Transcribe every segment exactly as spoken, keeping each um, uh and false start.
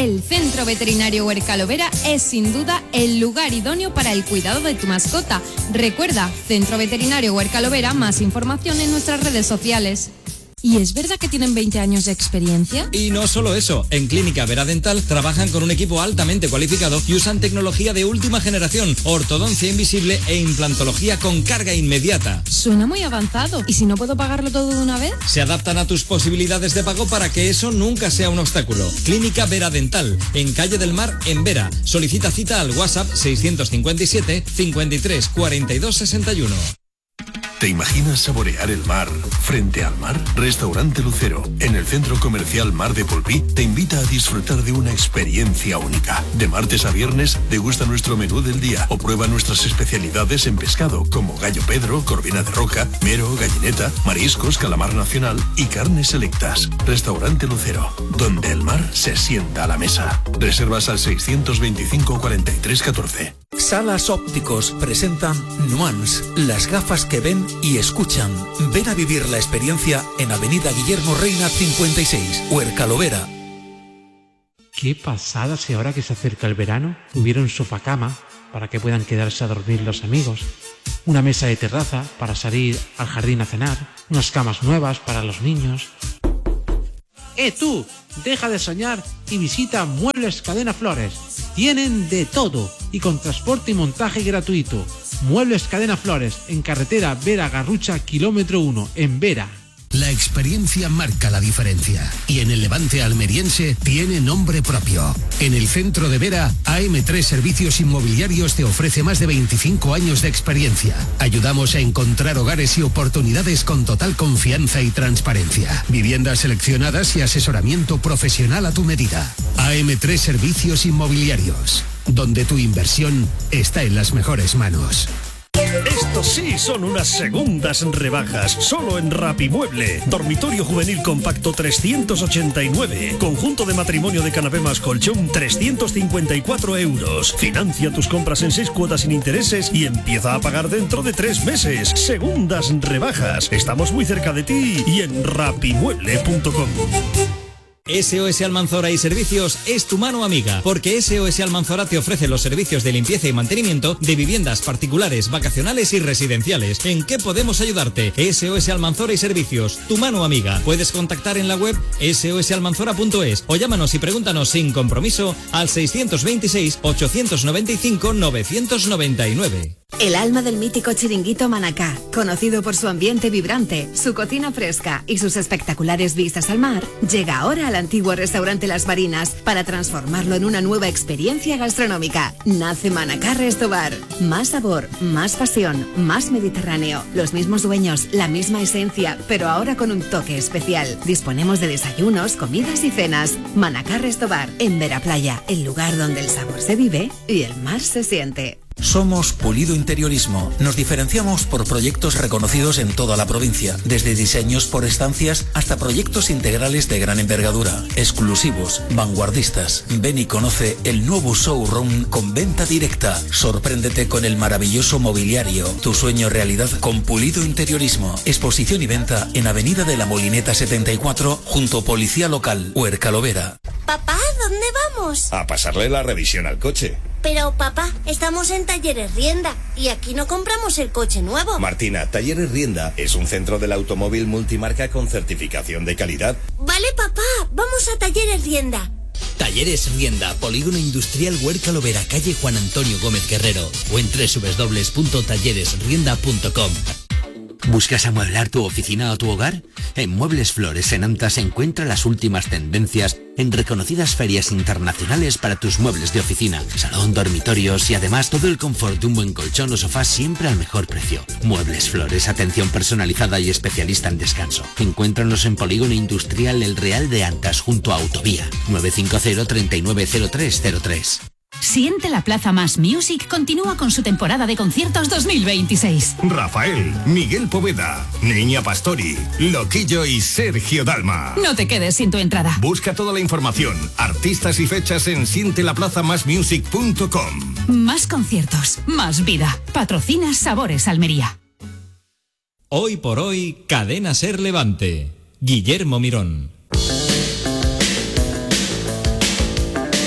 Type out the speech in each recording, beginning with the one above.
El Centro Veterinario Huercalovera es sin duda el lugar idóneo para el cuidado de tu mascota. Recuerda, Centro Veterinario Huercalovera, más información en nuestras redes sociales. ¿Y es verdad que tienen veinte años de experiencia? Y no solo eso, en Clínica Vera Dental trabajan con un equipo altamente cualificado y usan tecnología de última generación, ortodoncia invisible e implantología con carga inmediata. Suena muy avanzado. ¿Y si no puedo pagarlo todo de una vez? Se adaptan a tus posibilidades de pago para que eso nunca sea un obstáculo. Clínica Vera Dental, en Calle del Mar, en Vera. Solicita cita al WhatsApp seiscientos cincuenta y siete, cincuenta y tres, cuarenta y dos, sesenta y uno. ¿Te imaginas saborear el mar frente al mar? Restaurante Lucero, en el Centro Comercial Mar de Polpí, te invita a disfrutar de una experiencia única. De martes a viernes, degusta nuestro menú del día o prueba nuestras especialidades en pescado, como gallo pedro, corvina de roca, mero, gallineta, mariscos, calamar nacional y carnes selectas. Restaurante Lucero, donde el mar se sienta a la mesa. Reservas al seiscientos veinticinco, cuarenta y tres, catorce. Salas Ópticos presentan Nuance, las gafas que ven y escuchan. Ven a vivir la experiencia en Avenida Guillermo Reina cincuenta y seis, Huercalovera. Qué pasada si ahora que se acerca el verano hubiera un sofá-cama para que puedan quedarse a dormir los amigos, una mesa de terraza para salir al jardín a cenar, unas camas nuevas para los niños. ¡Eh tú! Deja de soñar y visita Muebles Cadena Flores. Tienen de todo y con transporte y montaje gratuito. Muebles Cadena Flores, en carretera Vera Garrucha, kilómetro uno, en Vera. La experiencia marca la diferencia y en el Levante almeriense tiene nombre propio. En el centro de Vera, A M tres Servicios Inmobiliarios te ofrece más de veinticinco años de experiencia. Ayudamos a encontrar hogares y oportunidades con total confianza y transparencia. Viviendas seleccionadas y asesoramiento profesional a tu medida. A M tres Servicios Inmobiliarios, donde tu inversión está en las mejores manos. Estos sí son unas segundas rebajas, solo en Rapimueble. Dormitorio juvenil compacto trescientos ochenta y nueve. Conjunto de matrimonio de canapé más colchón trescientos cincuenta y cuatro euros. Financia tus compras en seis cuotas sin intereses y empieza a pagar dentro de tres meses. Segundas rebajas. Estamos muy cerca de ti y en rapimueble punto com. S O S Almanzora y Servicios es tu mano amiga, porque S O S Almanzora te ofrece los servicios de limpieza y mantenimiento de viviendas particulares, vacacionales y residenciales. ¿En qué podemos ayudarte? S O S Almanzora y Servicios, tu mano amiga. Puedes contactar en la web ese o ese almanzora punto es o llámanos y pregúntanos sin compromiso al seiscientos veintiséis, ochocientos noventa y cinco, novecientos noventa y nueve. El alma del mítico chiringuito Manacá, conocido por su ambiente vibrante, su cocina fresca y sus espectaculares vistas al mar, llega ahora al antiguo restaurante Las Marinas para transformarlo en una nueva experiencia gastronómica. Nace Manacá Resto Bar. Más sabor, más pasión, más mediterráneo. Los mismos dueños, la misma esencia, pero ahora con un toque especial. Disponemos de desayunos, comidas y cenas. Manacá Resto Bar, en Vera Playa, el lugar donde el sabor se vive y el mar se siente. Somos Pulido Interiorismo. Nos diferenciamos por proyectos reconocidos en toda la provincia, desde diseños por estancias hasta proyectos integrales de gran envergadura, exclusivos, vanguardistas. Ven y conoce el nuevo showroom con venta directa. Sorpréndete con el maravilloso mobiliario. Tu sueño realidad con Pulido Interiorismo. Exposición y venta en Avenida de la Molineta setenta y cuatro, junto a Policía Local, Huercalovera. Papá, ¿dónde vamos? A pasarle la revisión al coche. Pero papá, estamos en Talleres Rienda y aquí no compramos el coche nuevo. Martina, Talleres Rienda es un centro del automóvil multimarca con certificación de calidad. Vale, papá, vamos a Talleres Rienda. Talleres Rienda, Polígono Industrial Huercalovera, calle Juan Antonio Gómez Guerrero o en doble u doble u doble u punto talleres rienda punto com. ¿Buscas amueblar tu oficina o tu hogar? En Muebles Flores en Antas encuentra las últimas tendencias en reconocidas ferias internacionales para tus muebles de oficina, salón, dormitorios y además todo el confort de un buen colchón o sofá siempre al mejor precio. Muebles Flores, atención personalizada y especialista en descanso. Encuéntranos en Polígono Industrial El Real de Antas junto a Autovía. nueve cinco cero, tres nueve cero tres cero tres. Siente la Plaza Más Music continúa con su temporada de conciertos dos mil veintiséis. Rafael, Miguel Poveda, Niña Pastori, Loquillo y Sergio Dalma. No te quedes sin tu entrada. Busca toda la información, artistas y fechas en siente la plaza más music punto com. Más conciertos, más vida. Patrocina Sabores Almería. Hoy por hoy, Cadena Ser Levante. Guillermo Mirón.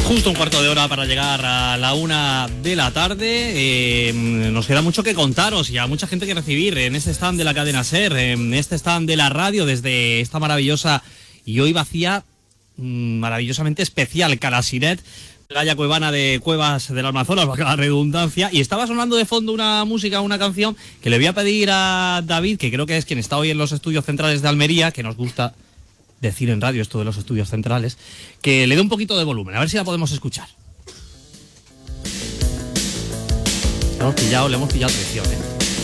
Justo un cuarto de hora para llegar a la una de la tarde. Eh, nos queda mucho que contaros y a mucha gente que recibir en este stand de la cadena SER, en este stand de la radio, desde esta maravillosa y hoy vacía, maravillosamente especial Calasinet, playa cuevana de Cuevas del Amazonas, valga la redundancia. Y estaba sonando de fondo una música, una canción que le voy a pedir a David, que creo que es quien está hoy en los estudios centrales de Almería, que nos gusta decir en radio esto de los estudios centrales, que le dé un poquito de volumen, a ver si la podemos escuchar. Le hemos pillado, le hemos pillado traición, ¿eh?